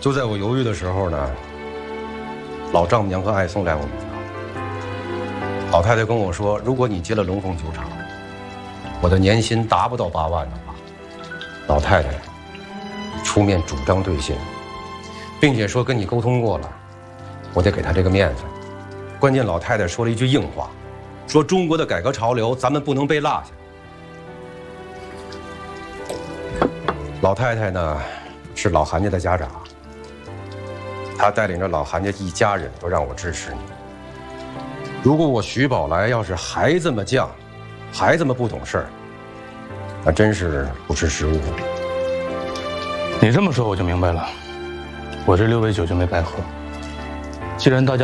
就在我犹豫的时候呢，老丈母娘和艾松来我们家。老太太跟我说，如果你接了龙凤酒厂，我的年薪达不到8万的话，老太太出面主张兑现，并且说跟你沟通过了，我得给她这个面子。关键老太太说了一句硬话，说中国的改革潮流咱们不能被落下。老太太呢是老韩家的家长，她带领着老韩家一家人都让我支持你。如果我徐宝来要是还这么犟，还这么不懂事儿，那真是不识时务。 你这么说我就明白了，我这6杯酒就没白喝。既然大家